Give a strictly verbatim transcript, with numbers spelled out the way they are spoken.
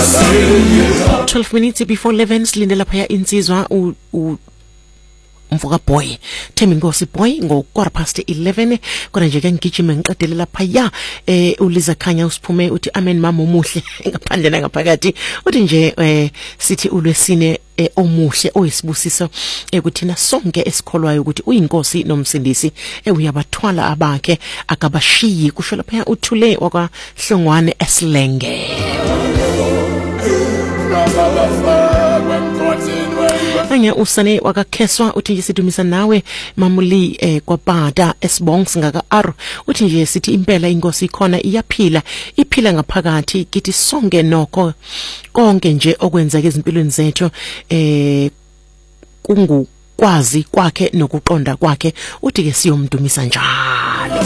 twelve minutes before eleven silindela phaya insizwa u, u Mvuka boy Thembi Nkosi boy ngo quarter past eleven kodwa nje ke ngigijima ngiqedelela phaya eh uLiza Khanya usiphume uthi amen mama omuhle ngaphandle nangaphakathi uthi nje eh sithi uLwesine eh, omuhle oyisibusiso ekuthina sonke esikholwayo ukuthi uyinkosi nomsindisi eh uyabathwala abakhe akabashiyi kusho lapha uthule wakwa Hlongwane eSlenge. Anya usane wakakheswa uthi nje sidumisa nawe mamuli eh kwaBhada esibong singaka R uthi nje sithi impela inkosi ikhona iyaphila iphila ngaphakathi kithi sonke nokho konke nje okwenzeka ezimpilweni zethu eh kungu kwazi kwakhe nokuqonda kwakhe uthi ke siyomdumisa njalo.